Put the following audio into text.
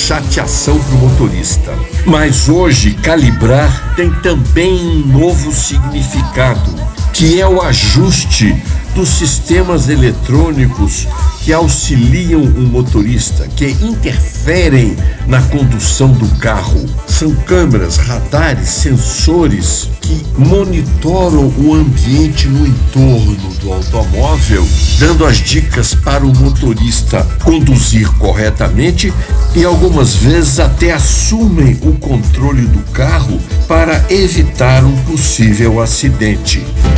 chateação para o motorista. Mas hoje, calibrar tem também um novo significado, que é o ajuste dos sistemas eletrônicos que auxiliam o motorista, que interferem na condução do carro. São câmeras, radares, sensores que monitoram o ambiente no entorno do automóvel, dando as dicas para o motorista conduzir corretamente e algumas vezes até assumem o controle do carro para evitar um possível acidente.